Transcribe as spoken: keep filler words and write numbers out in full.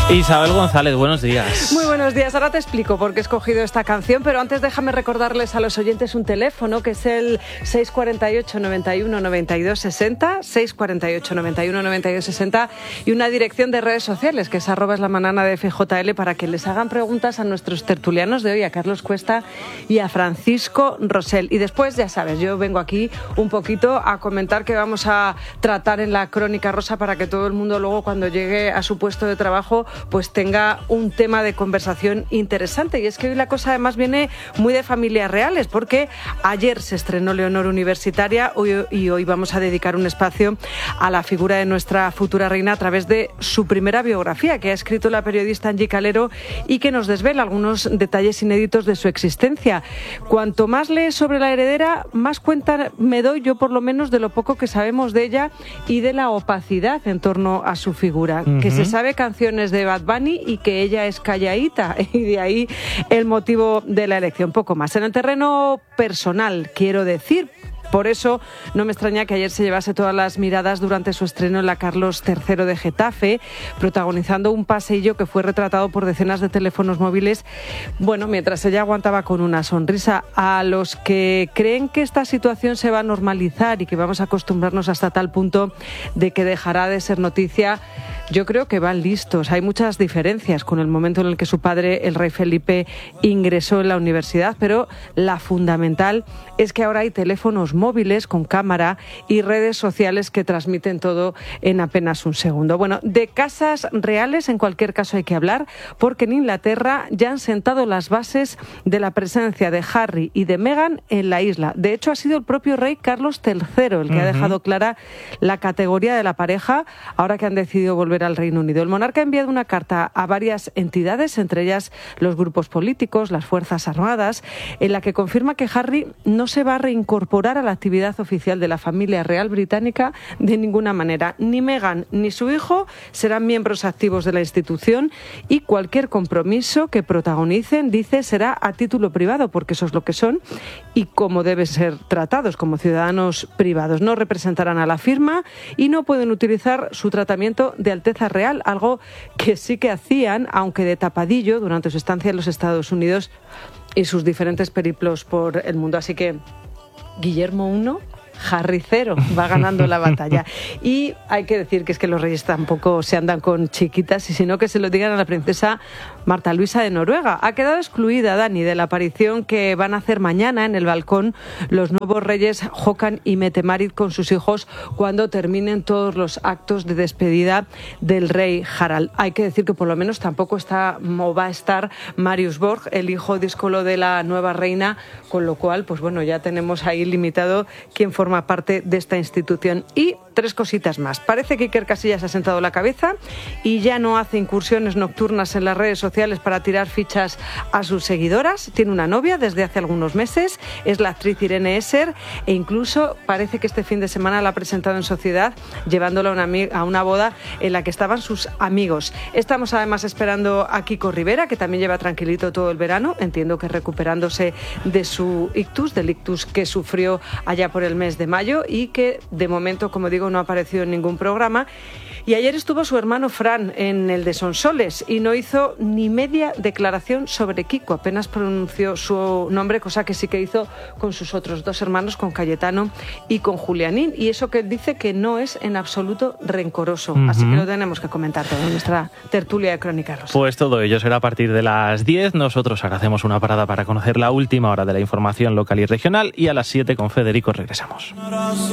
Isabel González, buenos días. Muy buenos días. Ahora te explico por qué he escogido esta canción, pero antes déjame recordarles a los oyentes un teléfono que es el seis cuatro ocho, noventa y uno, noventa y dos sesenta, seis cuatro ocho, noventa y uno, noventa y dos sesenta y una dirección de redes sociales que es arroba es la manana de F J L para que les hagan preguntas a nuestros tertulianos de hoy, a Carlos Cuesta y a Francisco Rosell. Y después, ya sabes, yo vengo aquí un poquito a comentar que vamos a tratar en la Crónica Rosa para que todo el mundo luego cuando llegue a su puesto de trabajo pues tenga un tema de conversación interesante. Y es que hoy la cosa además viene muy de familias reales, porque ayer se estrenó Leonor Universitaria hoy, y hoy vamos a dedicar un espacio a la figura de nuestra futura reina a través de su primera biografía que ha escrito la periodista Angie Calero y que nos desvela algunos detalles inéditos de su existencia. Cuanto más lees sobre la heredera, más cuenta me doy yo por lo menos de lo poco que sabemos de ella y de la opacidad en torno a su figura. Uh-huh. Que se sabe canciones de Bad Bunny y que ella es calladita, y de ahí el motivo de la elección. Poco más. En el terreno personal, quiero decir. Por eso no me extraña que ayer se llevase todas las miradas durante su estreno en la Carlos tercero de Getafe, protagonizando un paseillo que fue retratado por decenas de teléfonos móviles, bueno, mientras ella aguantaba con una sonrisa. A los que creen que esta situación se va a normalizar y que vamos a acostumbrarnos hasta tal punto de que dejará de ser noticia, yo creo que van listos. Hay muchas diferencias con el momento en el que su padre, el rey Felipe, ingresó en la universidad, pero la fundamental es que ahora hay teléfonos móviles con cámara y redes sociales que transmiten todo en apenas un segundo. Bueno, de casas reales en cualquier caso hay que hablar, porque en Inglaterra ya han sentado las bases de la presencia de Harry y de Meghan en la isla. De hecho, ha sido el propio rey Carlos tercero el que uh-huh. ha dejado clara la categoría de la pareja, ahora que han decidido volver al Reino Unido. El monarca ha enviado una carta a varias entidades, entre ellas los grupos políticos, las Fuerzas Armadas, en la que confirma que Harry no se va a reincorporar a la actividad oficial de la familia real británica de ninguna manera. Ni Meghan ni su hijo serán miembros activos de la institución y cualquier compromiso que protagonicen, dice, será a título privado, porque eso es lo que son y como deben ser tratados como ciudadanos privados. No representarán a la firma y no pueden utilizar su tratamiento de Alteza Real, algo que sí que hacían, aunque de tapadillo, durante su estancia en los Estados Unidos y sus diferentes periplos por el mundo. Así que Guillermo primero, Harry cero, va ganando la batalla. Y hay que decir que es que los reyes tampoco se andan con chiquitas, y sino que se lo digan a la princesa Marta Luisa de Noruega. Ha quedado excluida, Dani, de la aparición que van a hacer mañana en el balcón los nuevos reyes Håkan y Mette-Marit con sus hijos cuando terminen todos los actos de despedida del rey Harald. Hay que decir que por lo menos tampoco está o va a estar Marius Borg, el hijo díscolo de la nueva reina, con lo cual, pues bueno, ya tenemos ahí limitado quién forma parte de esta institución. Y tres cositas más. Parece que Iker Casillas ha sentado la cabeza y ya no hace incursiones nocturnas en las redes sociales para tirar fichas a sus seguidoras. Tiene una novia desde hace algunos meses, es la actriz Irene Esser, e incluso parece que este fin de semana la ha presentado en sociedad, llevándola a una, a una boda en la que estaban sus amigos. Estamos además esperando a Kiko Rivera, que también lleva tranquilito todo el verano, entiendo que recuperándose de su ictus, del ictus que sufrió allá por el mes de mayo y que de momento, como digo, no ha aparecido en ningún programa. Y ayer estuvo su hermano Fran en el de Sonsoles y no hizo ni media declaración sobre Kiko, apenas pronunció su nombre, cosa que sí que hizo con sus otros dos hermanos, con Cayetano y con Julianín, y eso que dice que no es en absoluto rencoroso. Uh-huh. Así que lo tenemos que comentar todo en nuestra tertulia de Crónica Rosa. Pues todo ello será a partir de las diez. Nosotros ahora hacemos una parada para conocer la última hora de la información local y regional, y a las siete con Federico regresamos.